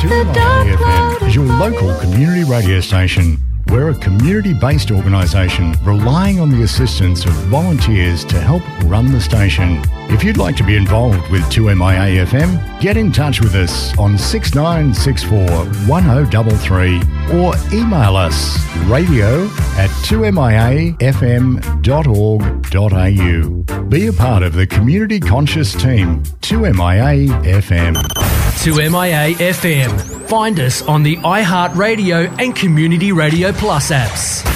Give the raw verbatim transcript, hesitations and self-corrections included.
two M I A F M is your local community radio station. We're a community-based organisation relying on the assistance of volunteers to help run the station. If you'd like to be involved with two M I A F M, get in touch with us on six nine six four one oh three three or email us radio at two m i a f m dot org dot a u. Be a part of the community conscious team, two M I A F M. two M I A F M. Find us on the iHeartRadio and Community Radio Plus apps.